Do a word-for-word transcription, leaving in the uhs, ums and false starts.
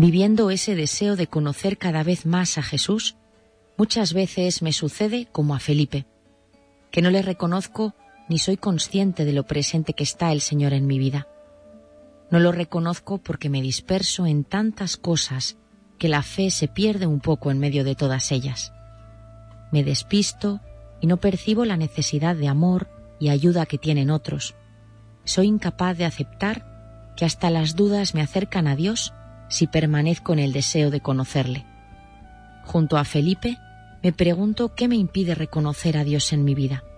Viviendo ese deseo de conocer cada vez más a Jesús, muchas veces me sucede como a Felipe, que no le reconozco ni soy consciente de lo presente que está el Señor en mi vida. No lo reconozco porque me disperso en tantas cosas que la fe se pierde un poco en medio de todas ellas. Me despisto y no percibo la necesidad de amor y ayuda que tienen otros. Soy incapaz de aceptar que hasta las dudas me acercan a Dios si permanezco en el deseo de conocerle. Junto a Felipe, me pregunto qué me impide reconocer a Dios en mi vida.